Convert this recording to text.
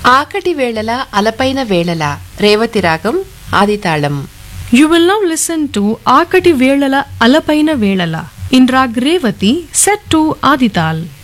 ఆకటి వేళల అలపైన వేళల రేవతి రాగం ఆదితాళం. You will now listen to Akati Velala Alapaina Velala in Rag Revati set to Adital.